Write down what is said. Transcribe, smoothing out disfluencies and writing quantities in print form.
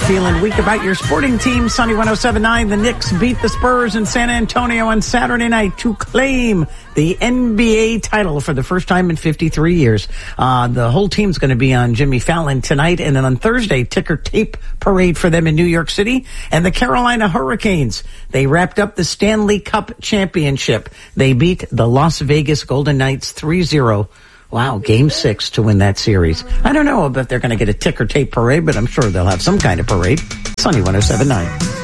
Feeling weak about your sporting team? Sunny 107.9. The Knicks beat the Spurs in San Antonio on Saturday night to claim the NBA title for the first time in 53 years. The whole team's going to be on Jimmy Fallon tonight, and then on Thursday, ticker tape parade for them in New York City. And the Carolina Hurricanes, they wrapped up the Stanley Cup Championship. They beat the Las Vegas Golden Knights 3-0. Wow, Game 6 to win that series. I don't know if they're going to get a ticker tape parade, but I'm sure they'll have some kind of parade. Sunny 107.9.